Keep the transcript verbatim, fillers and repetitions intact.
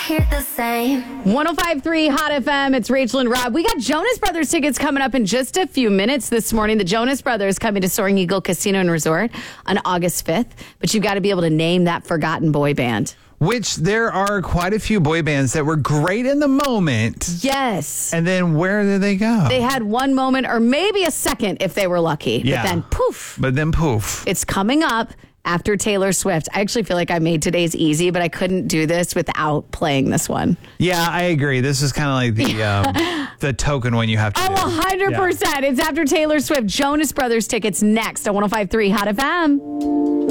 hear the same. one oh five point three Hot F M. It's Rachel and Rob. We got Jonas Brothers tickets coming up in just a few minutes this morning. The Jonas Brothers coming to Soaring Eagle Casino and Resort on August fifth. But you've got to be able to name that forgotten boy band. Which there are quite a few boy bands that were great in the moment. Yes. And then where did they go? They had one moment or maybe a second if they were lucky. Yeah. But then poof. But then poof. It's coming up after Taylor Swift. I actually feel like I made today's easy, but I couldn't do this without playing this one. Yeah, I agree. This is kind of like the um, the token one you have to Oh, do. one hundred percent. Yeah. It's after Taylor Swift. Jonas Brothers tickets next on one oh five point three Hot F M.